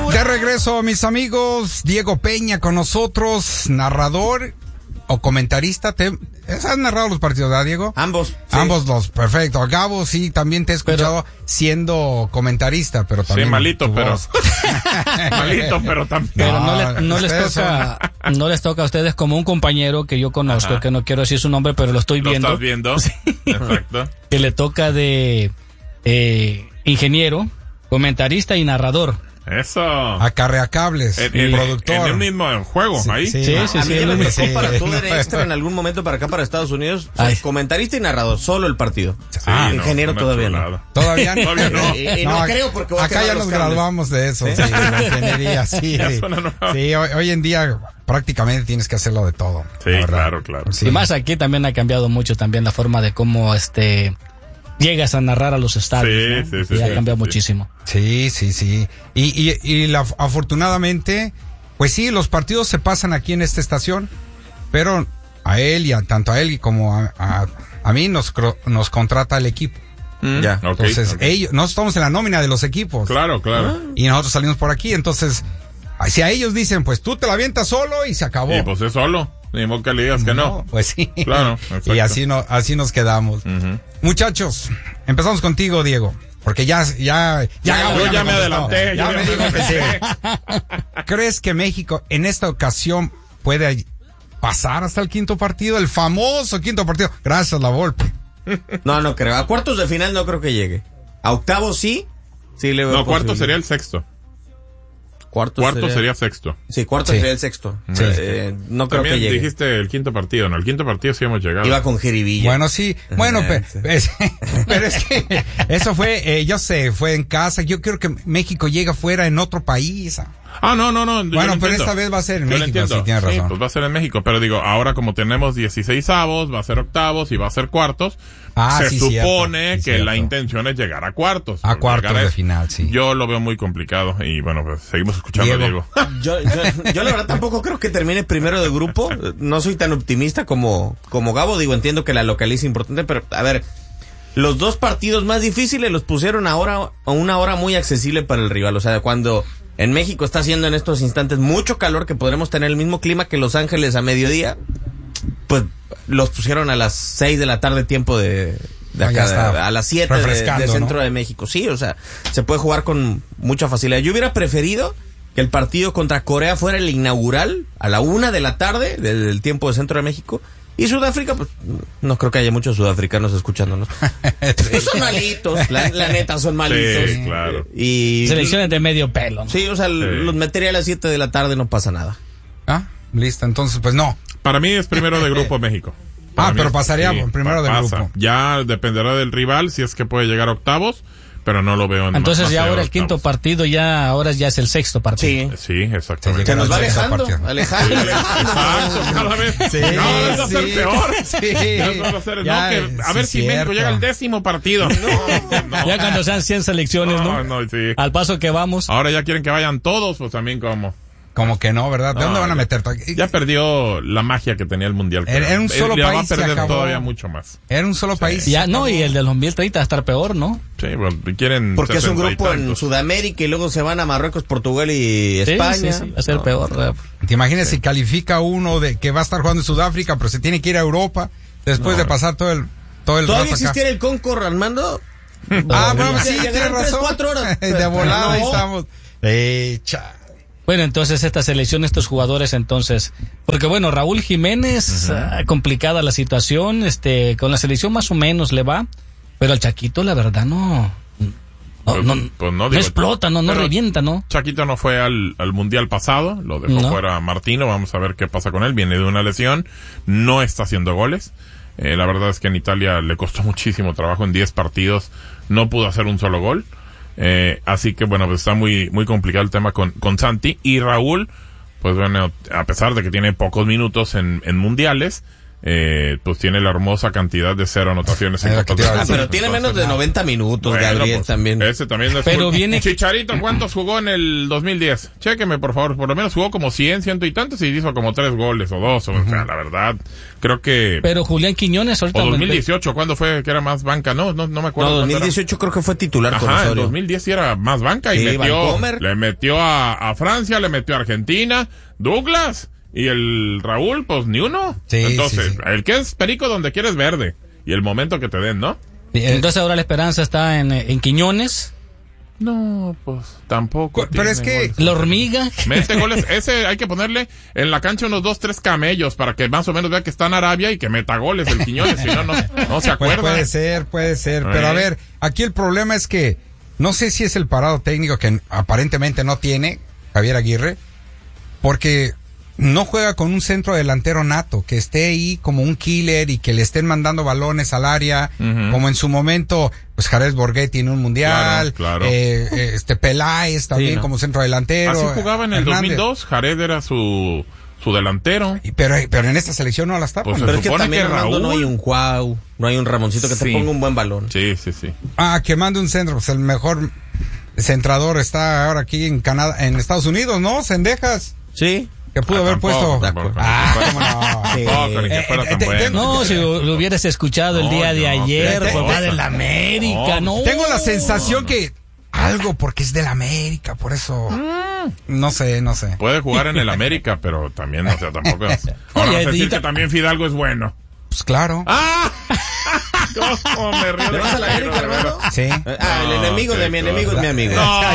De regreso, mis amigos, Diego Peña con nosotros, narrador o comentarista. ¿Has narrado los partidos, ¿verdad, Diego? Ambos. Sí. Ambos dos, perfecto. Gabo, sí, también te he escuchado siendo comentarista, pero también. Sí, malito, pero. Malito, pero también. Pero no les toca a ustedes como un compañero que yo conozco, Ajá. que no quiero decir su nombre, pero lo estoy viendo. ¿Lo estás viendo? Sí. Exacto. Que le toca de ingeniero, comentarista y narrador. Eso. Acarreacables, productor. En el mismo juego, sí, ahí. Sí, a mí me tocó para todo el extra en algún momento para acá, para Estados Unidos. Comentarista y narrador, solo el partido. Ingeniero todavía no. Todavía no. Todavía no. Y no creo porque voy a acá ya nos graduamos de eso, sí, la ingeniería, sí. Sí, hoy en día prácticamente tienes que hacerlo de todo. Sí, claro. Sí. Y más aquí también ha cambiado mucho también la forma de cómo llegas a narrar a los estadios. Sí, ha cambiado muchísimo. Sí. Y afortunadamente, pues sí, los partidos se pasan aquí en esta estación, pero tanto a él como a mí nos contrata el equipo. Ya. Entonces, nosotros estamos en la nómina de los equipos. Claro. Y nosotros salimos por aquí, entonces, si a ellos dicen, pues tú te la avientas solo y se acabó. Y pues es solo. Ni modo que le digas que no. Pues sí. Claro, exacto. Y así nos quedamos. Uh-huh. Muchachos, empezamos contigo, Diego. Porque ya me adelanté. Ya me dijo que sí. ¿Crees que México en esta ocasión puede pasar hasta el quinto partido? El famoso quinto partido. Gracias, La Volpe. No creo. A cuartos de final no creo que llegue. A octavos sí. Sí le veo. No, cuarto sería el sexto. Cuarto sería sexto. Sí, cuarto sería el sexto. Sí. No creo que llegue. Dijiste el quinto partido, ¿no? El quinto partido sí hemos llegado. Iba con Jeribilla. Bueno, sí. Bueno, pero es que eso fue, yo sé, fue en casa. Yo quiero que México llegue fuera en otro país. No. Bueno, pero esta vez va a ser en México, sí, tienes razón. Sí, pues va a ser en México, pero digo, ahora como tenemos 16avos, va a ser octavos y va a ser cuartos, se supone que la intención es llegar a cuartos. A cuartos de final, sí. Yo lo veo muy complicado y bueno, pues seguimos escuchando a Diego. Yo la verdad tampoco creo que termine primero de grupo. No soy tan optimista como Gabo. Digo, entiendo que la localiza es importante, pero a ver, los dos partidos más difíciles los pusieron ahora a una hora muy accesible para el rival. O sea, cuando en México está haciendo en estos instantes mucho calor, que podremos tener el mismo clima que Los Ángeles a mediodía, pues los pusieron a las 6 de la tarde tiempo de acá, a las 7 de centro de México. Sí, o sea, se puede jugar con mucha facilidad. Yo hubiera preferido que el partido contra Corea fuera el inaugural a la 1 de la tarde del tiempo de centro de México. Y Sudáfrica, pues no creo que haya muchos sudafricanos escuchándonos. Pues son malitos, la neta son malitos. Sí, claro. Y selecciones de medio pelo, ¿no? Sí, o sea, los metería a las 7 de la tarde, no pasa nada. Listo, entonces pues no. Para mí es primero de grupo México. Pero pasaría primero de grupo. Ya dependerá del rival si es que puede llegar a octavos, pero no lo veo en entonces ya ahora el quinto partido ahora ya es el sexto partido. Sí, exactamente. Se nos va alejando. Exacto, cada vez va a ser peor. Sí. A ver si México llega al 10º partido. No. Ya cuando sean 100 selecciones, ¿no? Sí. Al paso que vamos. Ahora ya quieren que vayan todos, pues también como que no, ¿verdad? ¿De dónde van a meter? Ya perdió la magia que tenía el Mundial. Era un solo país. Va a perder todavía mucho más. Era un solo país. Ya no, y el del 2030 va a estar peor, ¿no? Sí, bueno, quieren. Porque es un grupo en Sudamérica y luego se van a Marruecos, Portugal y España. Sí, va a ser peor. ¿Te imaginas si califica uno de que va a estar jugando en Sudáfrica, pero se tiene que ir a Europa después de pasar todo el ¿Todavía existiera el Concord, Armando? Bueno, sí, tienes razón. 4 horas. De volada ahí estamos. Bueno, entonces esta selección, estos jugadores, entonces, porque bueno, Raúl Jiménez, complicada la situación, con la selección más o menos le va, pero al Chaquito la verdad no explota, no revienta, ¿no? Chaquito no fue al Mundial pasado, lo dejó fuera Martino, vamos a ver qué pasa con él, viene de una lesión, no está haciendo goles. La verdad es que en Italia le costó muchísimo trabajo, en 10 partidos no pudo hacer un solo gol. Así que bueno, pues está muy complicado el tema con Santi. Y Raúl, pues bueno, a pesar de que tiene pocos minutos en mundiales, pues tiene la hermosa cantidad de 0 anotaciones en Copa del Mundo. Pero tiene menos de 90 minutos, bueno, Gabriel, pues, también. Ese también es pero viene... Chicharito, ¿cuántos jugó en el 2010? Chéqueme, por favor. Por lo menos jugó como 100 y tantos y hizo como 3 goles o 2. O sea, la verdad, creo que... Pero Julián Quiñones ahorita... O 2018, ¿cuándo fue que era más banca? No me acuerdo. No, 2018 creo que fue titular. Ajá, en 2010 sí era más banca y sí, le metió a Francia, le metió a Argentina, Douglas... Y el Raúl, pues ni uno. Sí, entonces, sí. el que es perico donde quieres verde. Y el momento que te den, ¿no? Entonces ahora la esperanza está en Quiñones. No, pues tampoco. Pero es que... La hormiga. Mete goles. Ese hay que ponerle en la cancha unos 2-3 camellos para que más o menos vea que está en Arabia y que meta goles el Quiñones. Si no se acuerda. Puede ser. Pero a ver, aquí el problema es que no sé si es el parado técnico que aparentemente no tiene Javier Aguirre, porque... no juega con un centro delantero nato, que esté ahí como un killer y que le estén mandando balones al área, como en su momento, pues Jared Borghetti en un mundial, claro. Peláez también, sí, ¿no? Como centro delantero. Así jugaba en el Hernández. 2002, Jared era su delantero. Pero en esta selección no la está. Pues pero es que supone también que Raúl... no hay un Cuau, no hay un Ramoncito que te ponga un buen balón. Sí. Que mande un centro, pues el mejor centrador está ahora aquí en Canadá, en Estados Unidos, ¿no? Cendejas. Sí. Que pudo haber puesto. No, si lo hubieras escuchado el día de ayer, va del América, no. Tengo la sensación que algo porque es del América, por eso. No sé. Puede jugar en el América, pero también, o sea, tampoco es. Ahora vas a decir que también Fidalgo es bueno. Pues claro. ¿Cómo me río? ¿Le vas a la América, hermano? Sí. El enemigo de mi enemigo es mi amigo.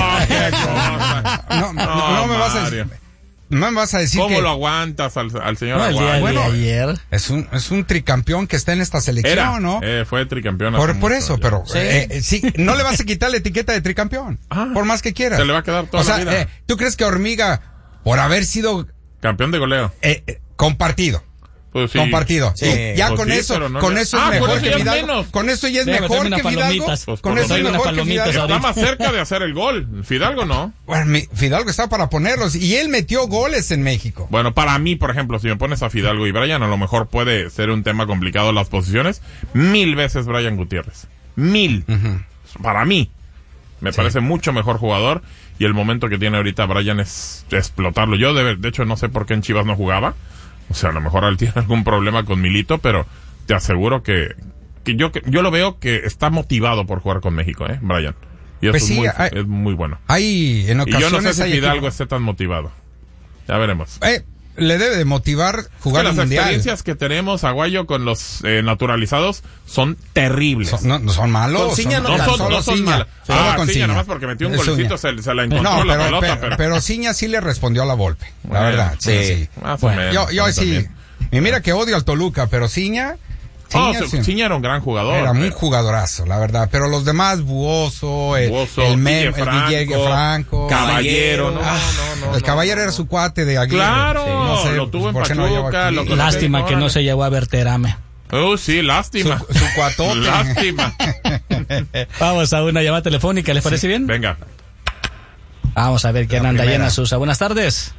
No me vas a decir. No me vas a decir ¿Cómo lo aguantas al señor Aguirre? Bueno, ayer. Es un tricampeón que está en esta selección, ¿no? Fue tricampeón. Por eso, pero sí, no le vas a quitar la etiqueta de tricampeón. Por más que quieras. Se le va a quedar toda la vida. ¿Tú crees que Hormiga, por haber sido campeón de goleo, compartido? Pues sí. Compartido. Sí. Ya pues con sí, eso, no con le... eso es mejor que Fidalgo. Con eso ya es mejor que Fidalgo. Pues con eso es mejor que Fidalgo. Está más cerca de hacer el gol. Fidalgo no. Bueno, Fidalgo está para ponerlos y él metió goles en México. Bueno, para mí, por ejemplo, si me pones a Fidalgo y Brian, a lo mejor puede ser un tema complicado las posiciones. 1000 veces Brian Gutiérrez. 1000. Para mí. Me parece mucho mejor jugador y el momento que tiene ahorita Brian es explotarlo. Yo de hecho no sé por qué en Chivas no jugaba. O sea, a lo mejor él tiene algún problema con Milito, pero te aseguro que yo lo veo que está motivado por jugar con México, Brian. Y eso pues sí, es muy bueno. Hay en ocasiones. Y yo no sé si Fidalgo esté tan motivado. Ya veremos. Le debe de motivar jugar las mundial. Experiencias que tenemos, Aguayo, con los naturalizados son terribles. No son malos. Con Ciña no son malos. Ciña nomás porque metió un golecito se la encontró la pelota. Pero Ciña sí le respondió a la Volpe, la verdad. Sí. Más o menos, yo sí. Y mira que odio al Toluca, pero Ciña Ciña era un gran jugador. Era un jugadorazo, la verdad. Pero los demás, Buoso, el Franco, Caballero, no. El Caballero era su cuate de Aguirre. Claro, sí, no sé, lo tuvo en Pachuca. Lástima que no se llevó a Berterame. Sí, lástima. Su cuatote. Lástima. Vamos a una llamada telefónica, ¿les parece bien? Venga. Vamos a ver quién anda llena Susa. Buenas tardes.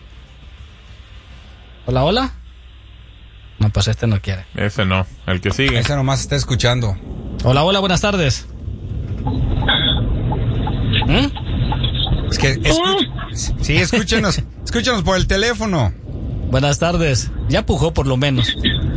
Hola. No, pues este no quiere. Ese no, el que sigue. Ese nomás está escuchando. Hola, buenas tardes. Es que sí, escúchenos por el teléfono. Buenas tardes. Ya pujó por lo menos.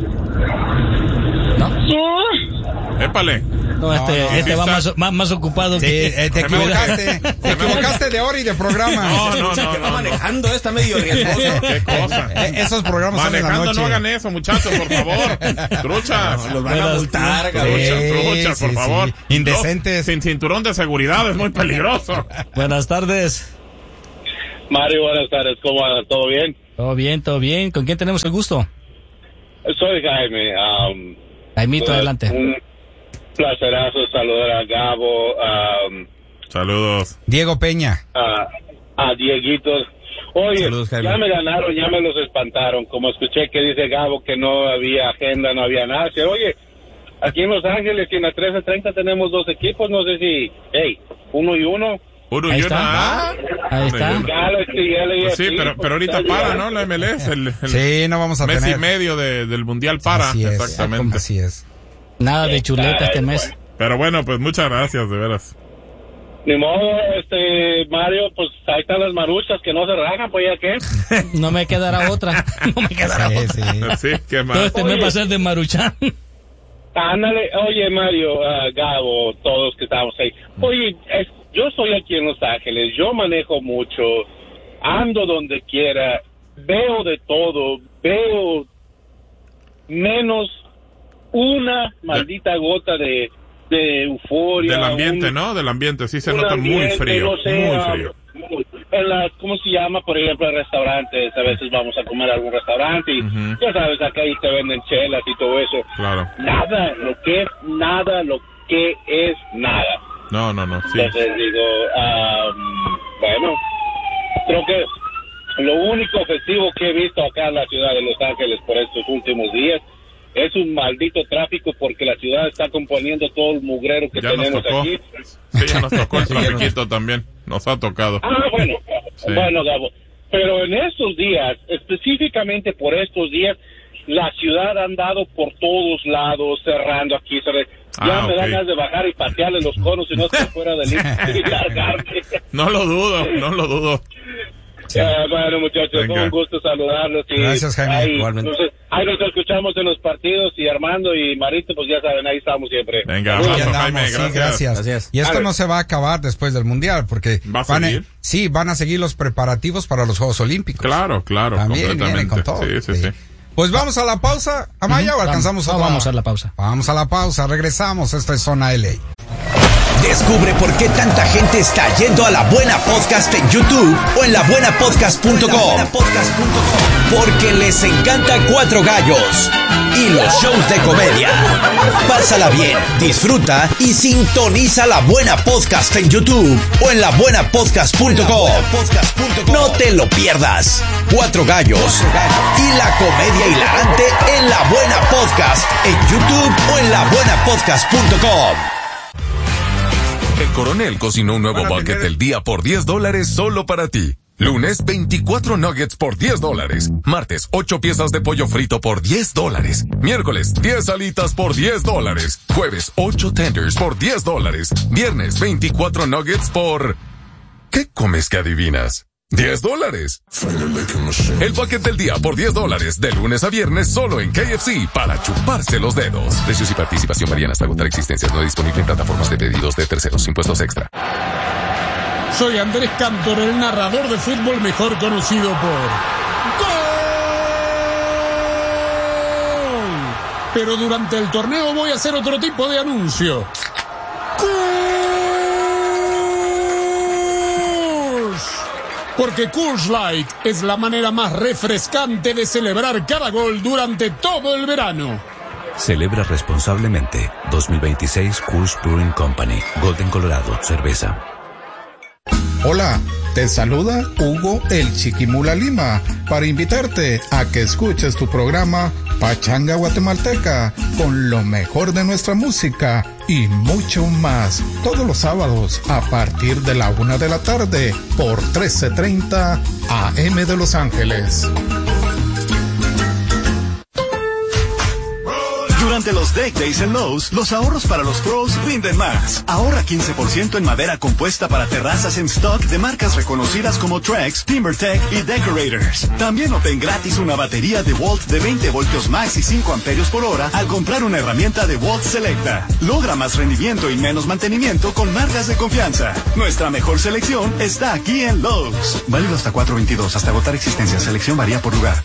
¿No? Épale. No, este va más ocupado que... Te equivocaste de hora y de programa. No. Está manejando, está medio riesgoso. ¿Qué cosa? Esos programas son en la noche. No hagan eso, muchachos, por favor. Truchas. Los van a multar, Truchas, por favor. Indecentes. Sin cinturón de seguridad es muy peligroso. Buenas tardes. Mario, buenas tardes. ¿Cómo andan? ¿Todo bien? Todo bien. ¿Con quién tenemos el gusto? Soy Jaime. Jaimito, adelante. Un placerazo saludar a Gabo. Saludos. Diego Peña. A Dieguito. Oye, saludos, ya me ganaron, ya me los espantaron. Como escuché que dice Gabo que no había agenda, no había nada. Oye, aquí en Los Ángeles y en la 1330 tenemos 2 equipos. No sé si, 1 y 1. Uno y una. Ahí está. Pues sí, pero ahorita para, ¿no? La MLS. Sí, no vamos a mes tener. y medio del Mundial para. Así es, exactamente. Así es. Nada de chuleta este mes. Pero bueno, pues muchas gracias, de veras. Ni modo, Mario, pues ahí están las maruchas que no se rajan, pues ya qué. No me quedará otra. No me quedará otra. Sí, qué mal. Todo este mes va a ser de Maruchan. Ándale, oye Mario, Gabo, todos que estamos ahí. Oye, yo estoy aquí en Los Ángeles, yo manejo mucho, ando donde quiera, veo de todo, veo menos una maldita gota de euforia. Del ambiente, ¿no? Del ambiente, sí se nota ambiente, muy frío, no sé, muy frío. En las, ¿cómo se llama? Por ejemplo, en restaurantes, a veces vamos a comer a algún restaurante y ya sabes, acá ahí te venden chelas y todo eso. Claro. Nada, lo que es nada. No, sí. Entonces digo, bueno, creo que lo único festivo que he visto acá en la ciudad de Los Ángeles por estos últimos días es un maldito tráfico porque la ciudad está componiendo todo el mugrero que ya tenemos nos tocó. aquí. Sí, ya nos tocó el trafiquito también. Nos ha tocado. Bueno. Sí. Bueno, Gabo. Pero en estos días, específicamente por estos días, la ciudad ha andado por todos lados, cerrando aquí. Ya me dan ganas de bajar y patearle los conos si no estoy fuera del y largarme. No lo dudo. Sí. Bueno, muchachos, fue un gusto saludarlos. Y gracias, Jaime. Igualmente. Entonces, ahí nos escuchamos en los partidos y Armando y Marito, pues ya saben, ahí estamos siempre. Venga, Andamos, Jaime, gracias. Y esto no se va a acabar después del Mundial, porque ¿Va a seguir? van a seguir los preparativos para los Juegos Olímpicos. Claro, También vienen con todo. Sí. Pues vamos a la pausa, Amaya, o alcanzamos Vamos a la pausa. Vamos a la pausa, regresamos, esto es Zona LA. Descubre por qué tanta gente está yendo a La Buena Podcast en YouTube o en labuenapodcast.com. Porque les encanta Cuatro Gallos y los shows de comedia. Pásala bien, disfruta y sintoniza La Buena Podcast en YouTube o en labuenapodcast.com. No te lo pierdas. Cuatro Gallos y la comedia hilarante en La Buena Podcast en YouTube o en labuenapodcast.com. El Coronel cocinó un nuevo bucket del día por $10 solo para ti. Lunes, 24 nuggets por $10. Martes, 8 piezas de pollo frito por $10. Miércoles, 10 alitas por $10. Jueves, 8 tenders por $10. Viernes, 24 nuggets por... ¿Qué comes que adivinas? $10. El bucket del día por $10 de lunes a viernes solo en KFC para chuparse los dedos. Precios y participación varían hasta agotar existencias. No disponible en plataformas de pedidos de terceros. Impuestos extra. Soy Andrés Cantor, el narrador de fútbol mejor conocido por ¡Gol! Pero durante el torneo voy a hacer otro tipo de anuncio. Porque Coors Light es la manera más refrescante de celebrar cada gol durante todo el verano. Celebra responsablemente. 2026 Coors Brewing Company. Golden, Colorado. Cerveza. Hola, te saluda Hugo el Chiquimula Lima para invitarte a que escuches tu programa Pachanga Guatemalteca con lo mejor de nuestra música y mucho más todos los sábados a partir de la 1 de la tarde por 1330 AM de Los Ángeles. Durante los Deck Days en Lowe's, los ahorros para los pros rinden más. Ahorra 15% en madera compuesta para terrazas en stock de marcas reconocidas como Trex, TimberTech y Decorators. También obtén gratis una batería DeWalt de 20 voltios max y 5 amperios por hora al comprar una herramienta DeWalt Selecta. Logra más rendimiento y menos mantenimiento con marcas de confianza. Nuestra mejor selección está aquí en Lowe's. Válido hasta 4/22, hasta agotar existencia. Selección varía por lugar.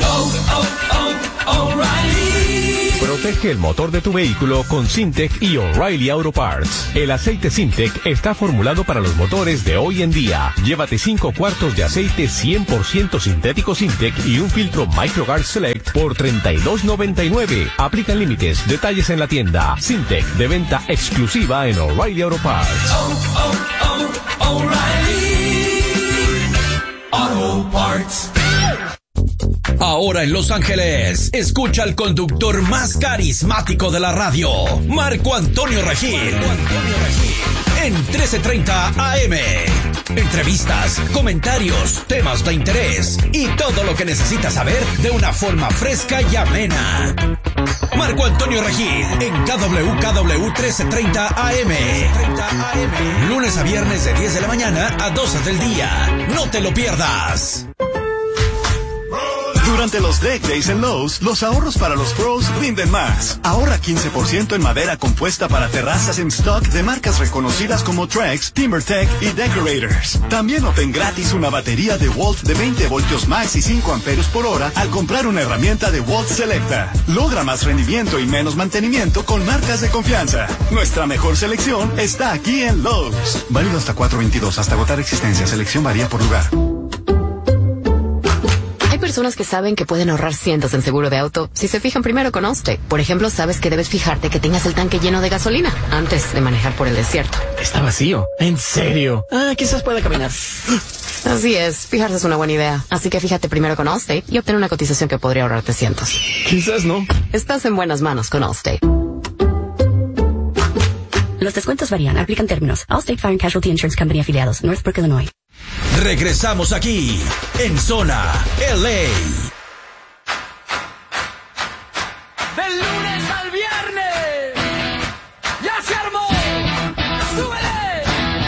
Protege el motor de tu vehículo con Syntec y O'Reilly Auto Parts. El aceite Syntec está formulado para los motores de hoy en día. Llévate 5 cuartos de aceite 100% sintético Syntec y un filtro MicroGuard Select por $32.99. Aplican límites. Detalles en la tienda. Syntec, de venta exclusiva en O'Reilly Auto Parts. O'Reilly Auto Parts. Ahora en Los Ángeles, escucha al conductor más carismático de la radio, Marco Antonio Regil, en 1330 AM. entrevistas, comentarios, temas de interés y todo lo que necesitas saber de una forma fresca y amena. Marco Antonio Regil en KWKW 1330 AM. Lunes a viernes de 10 de la mañana a 12 del día. No te lo pierdas. Durante los Deck Days en Lowe's, los ahorros para los pros rinden más. Ahorra 15% en madera compuesta para terrazas en stock de marcas reconocidas como Trex, TimberTech y Decorators. También obtén gratis una batería de Walt de 20 voltios max y 5 amperios por hora al comprar una herramienta de Walt Selecta. Logra más rendimiento y menos mantenimiento con marcas de confianza. Nuestra mejor selección está aquí en Lowe's. Válido hasta 4/22, hasta agotar existencia. Selección varía por lugar. Hay personas que saben que pueden ahorrar cientos en seguro de auto si se fijan primero con Allstate. Por ejemplo, sabes que debes fijarte que tengas el tanque lleno de gasolina antes de manejar por el desierto. Está vacío. ¿En serio? Quizás pueda caminar. Así es, fijarse es una buena idea. Así que fíjate primero con Allstate y obtén una cotización que podría ahorrarte cientos. Quizás no. Estás en buenas manos con Allstate. Los descuentos varían, aplican términos. Allstate Fire and Casualty Insurance Company afiliados, Northbrook, Illinois. Regresamos aquí, en Zona LA.